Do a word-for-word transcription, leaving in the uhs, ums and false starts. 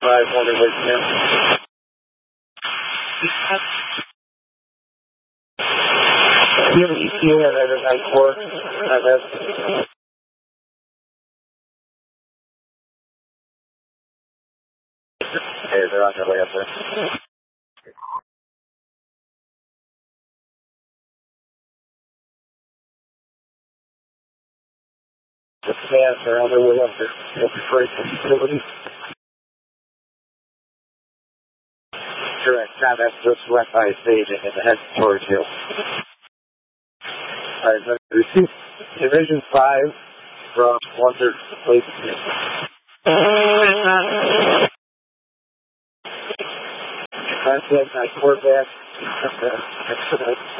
five, one away from him. You have an E T U on that nine four, not bad. Hey, they're on their way up there. The fans are on their way up there. They'll be freight facility. Correct. Now that's just went by staging and head towards you. Alright, so receive Division five from one third place. Contact my quarterback.